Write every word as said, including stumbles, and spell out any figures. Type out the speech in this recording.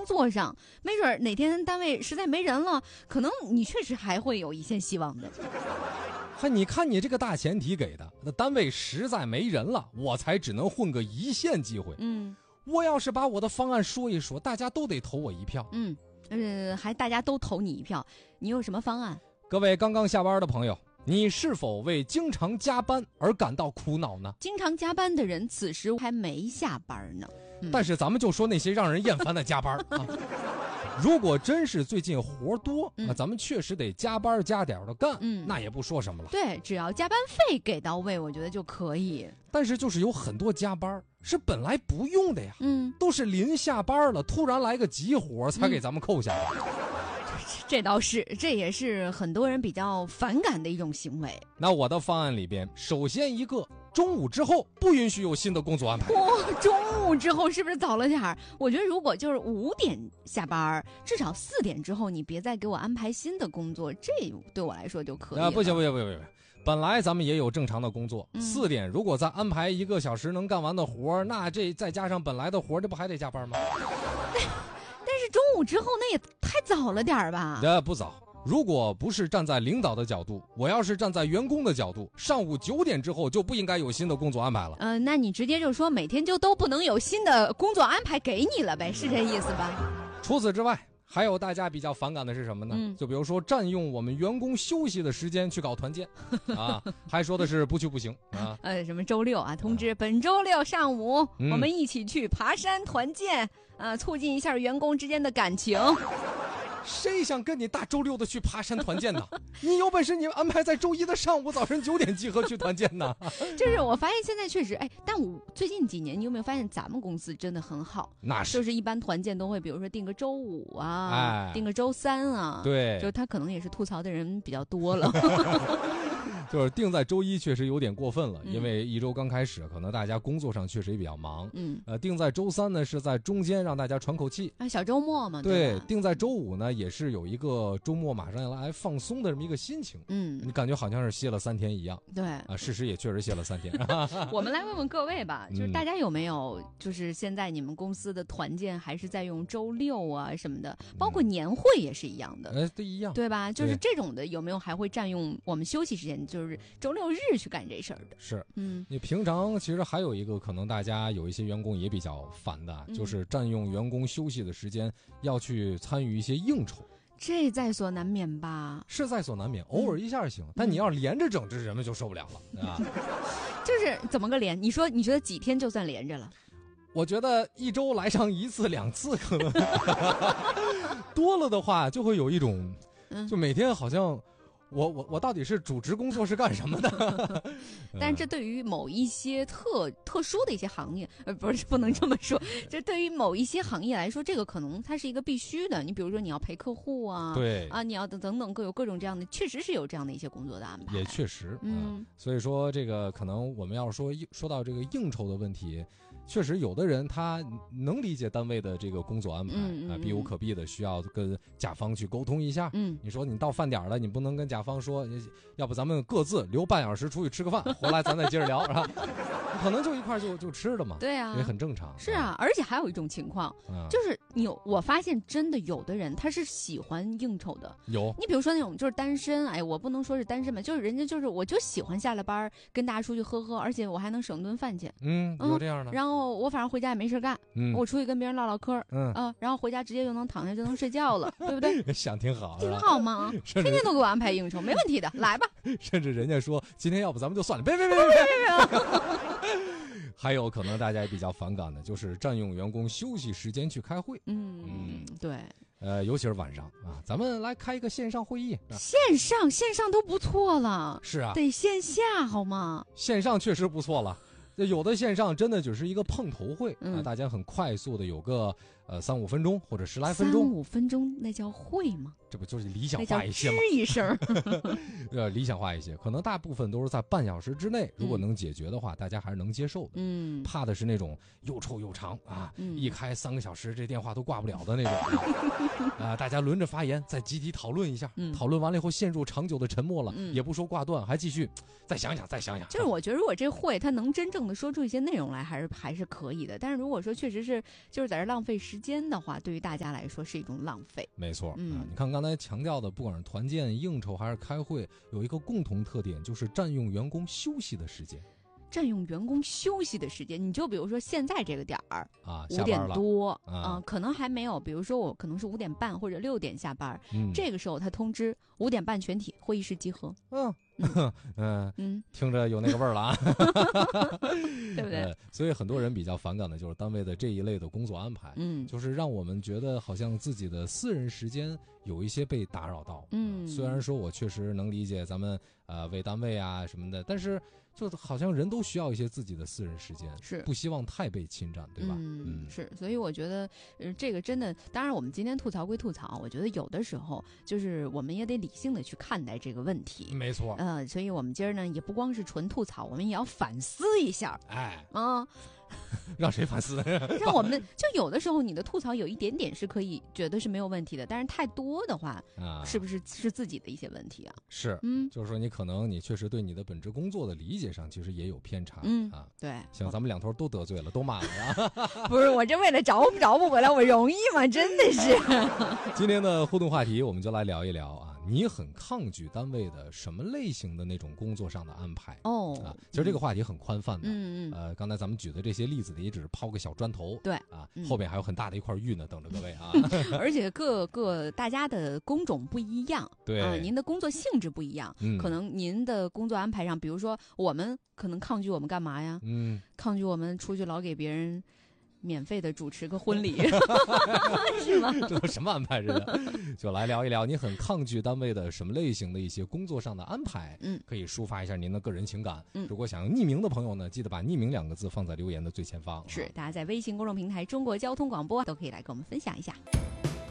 工作上，没准哪天单位实在没人了，可能你确实还会有一线希望的。 还你看你这个大前提给的，那单位实在没人了，我才只能混个一线机会。 嗯， 我要是把我的方案说一说，大家都得投我一票。 嗯，呃，还大家都投你一票，你有什么方案？ 各位刚刚下班的朋友，你是否为经常加班而感到苦恼呢？ 经常加班的人此时还没下班呢。嗯、 但是咱们就说那些让人厌烦的加班啊。如果真是最近活多，那、嗯、咱们确实得加班加点的干，嗯，那也不说什么了。 对，只要加班费给到位，我觉得就可以。 但是就是有很多加班是本来不用的呀， 嗯， 都是临下班了，突然来个急活才给咱们扣下来。嗯、 这倒是，这也是很多人比较反感的一种行为。 那我的方案里边，首先一个，中午之后不允许有新的工作安排。 哇、哦，中午之后是不是早了点儿？我觉得如果就是五点下班，至少四点之后你别再给我安排新的工作，这对我来说就可以了。 啊，不行不行不行不行，本来咱们也有正常的工作，四、嗯、点如果再安排一个小时能干完的活，那这再加上本来的活，这不还得加班吗？ 但是中午之后那也太早了点吧？ 呃，不早。如果不是站在领导的角度，我要是站在员工的角度，上午九点之后就不应该有新的工作安排了。 嗯、呃，那你直接就说每天就都不能有新的工作安排给你了呗，是这意思吧？ 除此之外，还有大家比较反感的是什么呢？嗯、就比如说占用我们员工休息的时间去搞团建啊，还说的是不去不行啊。 呃，什么周六啊，通知、啊、本周六上午、嗯、我们一起去爬山团建啊，促进一下员工之间的感情。 谁想跟你大周六的去爬山团建呢？你有本事你安排在周一的上午早晨九点集合去团建呢？ 就是我发现现在确实，哎，但我最近几年你有没有发现咱们公司真的很好？ 那是， 就是一般团建都会，比如说定个周五啊，哎、定个周三啊， 对， 就他可能也是吐槽的人比较多了。 就是定在周一确实有点过分了，嗯、因为一周刚开始，可能大家工作上确实也比较忙。嗯，呃，定在周三呢是在中间让大家喘口气啊，小周末嘛。 对， 对定在周五呢也是有一个周末马上要来放松的这么一个心情。嗯，你感觉好像是歇了三天一样。 对啊，事实也确实歇了三天。 我们来问问各位吧，就是大家有没有，就是现在你们公司的团建还是在用周六啊什么的，包括年会也是一样的。 哎、嗯，都一样， 对吧？就是这种的有没有还会占用我们休息时间？就是周六日去干这事儿的。 是，嗯，你平常其实还有一个可能大家有一些员工也比较烦的，嗯、就是占用员工休息的时间要去参与一些应酬。 这在所难免吧？ 是在所难免，偶尔一下行，嗯、但你要连着整，这人们就受不了了啊！ 就是怎么个连？你说你觉得几天就算连着了？ 我觉得一周来上一次两次可能多了的话，就会有一种，就每天好像。我我我到底是主持工作是干什么的？ 但是这对于某一些特特殊的一些行业，呃，不是不能这么说，这对于某一些行业来说，这个可能它是一个必须的。你比如说你要陪客户啊， 对啊，你要等等等各有各种这样的，确实是有这样的一些工作的安排。 也确实，嗯，啊、所以说这个可能我们要说说到这个应酬的问题，确实有的人他能理解单位的这个工作安排、嗯嗯、啊，避无可避的需要跟甲方去沟通一下。嗯，你说你到饭点了，你不能跟甲方说，要不咱们各自留半小时出去吃个饭，回来咱再接着聊，是吧？可能就一块就就吃了嘛。 对啊， 也很正常。 是啊，而且还有一种情况，嗯、就是你有我发现真的有的人他是喜欢应酬的。 有， 你比如说那种就是单身，哎，我不能说是单身吧，就是人家就是我就喜欢下了班跟大家出去喝喝，而且我还能省顿饭钱。 嗯，有这样的。 嗯、然后我反正回家也没事干，嗯，我出去跟别人唠唠嗑，嗯啊，然后回家直接就能躺下就能睡觉了，对不对？ 想挺好， 挺好吗？天天都给我安排应酬，没问题的，来吧。 甚至人家说今天要不咱们就算了，别别别别别别。还有可能大家也比较反感的，就是占用员工休息时间去开会。 嗯嗯，对。 呃，尤其是晚上啊，咱们来开一个线上会议。 线上线上都不错了。 是啊， 得线下好吗？ 线上确实不错了。有的线上真的只是一个碰头会、嗯、啊，大家很快速的有个呃三五分钟或者十来分钟， 三五分钟那叫会吗？ 这不就是理想化一些吗？ 吱一声， 呃，理想化一些，可能大部分都是在半小时之内，如果能解决的话，嗯、大家还是能接受的。嗯，怕的是那种又臭又长啊，嗯、一开三个小时，这电话都挂不了的那种啊。大家轮着发言，再集体讨论一下，嗯、讨论完了以后陷入长久的沉默了，嗯、也不说挂断，还继续再想想，再想想。 就是我觉得，如果这会它能真正的说出一些内容来，还是还是可以的。但是如果说确实是就是在这浪费时时间的话，对于大家来说是一种浪费。 没错， 嗯、 啊，你看刚才强调的，不管是团建、应酬还是开会，有一个共同特点，就是占用员工休息的时间。 占用员工休息的时间，你就比如说现在这个点儿啊， 五点多啊、 呃，可能还没有。比如说我可能是五点半或者六点下班， 嗯、 这个时候他通知五点半全体会议室集合。 嗯嗯嗯嗯，听着有那个味儿了啊， 对不对、 呃？所以很多人比较反感的就是单位的这一类的工作安排， 嗯， 就是让我们觉得好像自己的私人时间有一些被打扰到。 嗯， 虽然说我确实能理解咱们呃为单位啊什么的，但是就好像人都需要一些自己的私人时间， 是不希望太被侵占，对吧？ 嗯，嗯是，所以我觉得，呃，这个真的，当然我们今天吐槽归吐槽，我觉得有的时候就是我们也得理性的去看待这个问题。 没错， 呃，所以我们今儿呢也不光是纯吐槽，我们也要反思一下。 哎， 啊。 让谁反思？ 让我们就有的时候你的吐槽有一点点是可以觉得是没有问题的，但是太多的话，啊、是不是是自己的一些问题啊？ 是，嗯，就是说你可能你确实对你的本职工作的理解上其实也有偏差， 嗯啊， 对， 行，咱们两头都得罪了，都骂了呀。 不是我这为了找找不回来，我容易吗？真的是。 今天的互动话题，我们就来聊一聊啊，你很抗拒单位的什么类型的那种工作上的安排？ 哦， 啊，其实这个话题很宽泛的， 嗯嗯， 呃，刚才咱们举的这些例子，也只是抛个小砖头， 对啊，后边还有很大的一块玉呢，等着各位啊。 而且各个大家的工种不一样， 对， 啊，您的工作性质不一样， 嗯， 可能您的工作安排上，比如说我们可能抗拒我们干嘛呀？ 嗯， 抗拒我们出去老给别人免费的主持个婚礼，是吗？ 这都什么安排似的？就来聊一聊，你很抗拒单位的什么类型的一些工作上的安排？ 嗯， 可以抒发一下您的个人情感。 嗯， 如果想要匿名的朋友呢，记得把匿名两个字放在留言的最前方。 是，大家在微信公众平台中国交通广播都可以来跟我们分享一下。